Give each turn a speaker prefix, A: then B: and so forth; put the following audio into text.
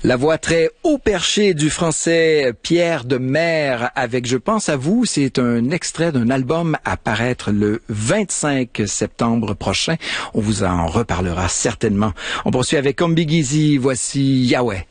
A: La voix très haut perchée du français Pierre Demers avec Je pense à vous, c'est un extrait d'un album à paraître le 25 septembre prochain. On vous en reparlera certainement. On poursuit avec Combiguizi, voici Yahweh.